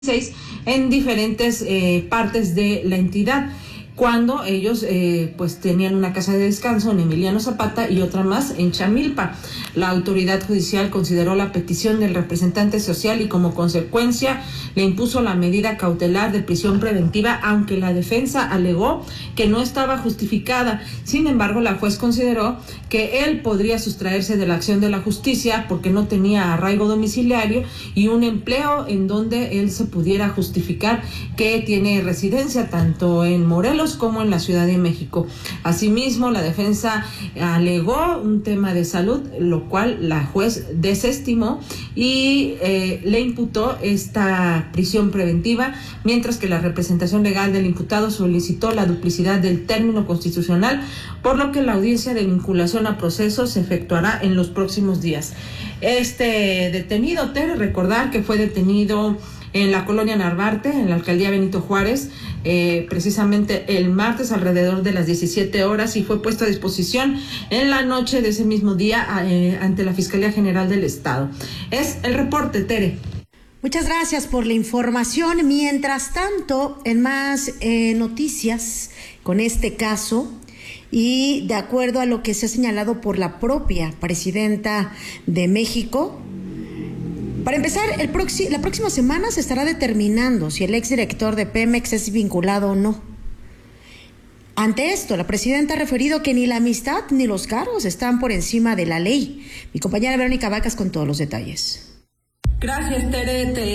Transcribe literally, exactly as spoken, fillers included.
en diferentes eh, partes de la entidad, cuando ellos eh, pues tenían una casa de descanso en Emiliano Zapata y otra más en Chamilpa. La autoridad judicial consideró la petición del representante social y como consecuencia le impuso la medida cautelar de prisión preventiva, aunque la defensa alegó que no estaba justificada. Sin embargo, la juez consideró que él podría sustraerse de la acción de la justicia porque no tenía arraigo domiciliario y un empleo en donde él se pudiera justificar que tiene residencia tanto en Morelos como en la Ciudad de México. Asimismo, la defensa alegó un tema de salud, lo cual la juez desestimó y eh, le imputó esta prisión preventiva, mientras que la representación legal del imputado solicitó la duplicidad del término constitucional, por lo que la audiencia de vinculación a proceso se efectuará en los próximos días. Este detenido, Tere, recordar que fue detenido en la colonia Narvarte, en la alcaldía Benito Juárez, eh, precisamente el martes alrededor de las diecisiete horas, y fue puesto a disposición en la noche de ese mismo día eh, ante la Fiscalía General del Estado. Es el reporte, Tere. Muchas gracias por la información. Mientras tanto, en más eh, noticias con este caso, y de acuerdo a lo que se ha señalado por la propia presidenta de México, para empezar, el proxi- la próxima semana se estará determinando si el exdirector de Pemex es vinculado o no. Ante esto, la presidenta ha referido que ni la amistad ni los cargos están por encima de la ley. Mi compañera Verónica Vacas con todos los detalles. Gracias, Tere.